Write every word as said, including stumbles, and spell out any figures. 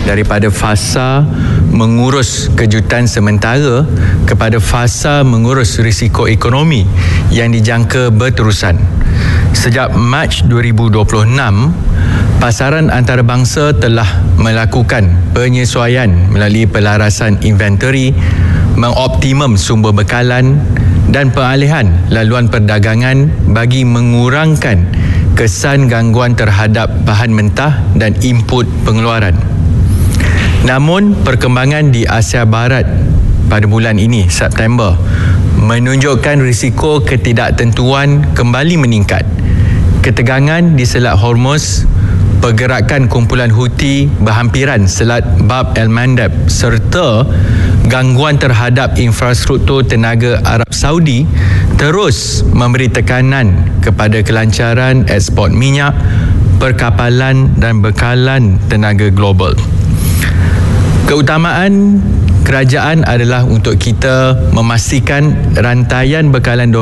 daripada fasa mengurus kejutan sementara kepada fasa mengurus risiko ekonomi yang dijangka berterusan. Sejak Mac dua ribu dua puluh enam, pasaran antarabangsa telah melakukan penyesuaian melalui pelarasan inventory, mengoptimum sumber bekalan dan pengalihan laluan perdagangan bagi mengurangkan kesan gangguan terhadap bahan mentah dan input pengeluaran. Namun, perkembangan di Asia Barat pada bulan ini, September, menunjukkan risiko ketidaktentuan kembali meningkat. Ketegangan di Selat Hormuz, pergerakan kumpulan Houthi berhampiran Selat Bab el-Mandeb serta gangguan terhadap infrastruktur tenaga Arab Saudi terus memberi tekanan kepada kelancaran ekspor minyak, perkapalan dan bekalan tenaga global. Keutamaan kerajaan adalah untuk kita memastikan rantaian bekalan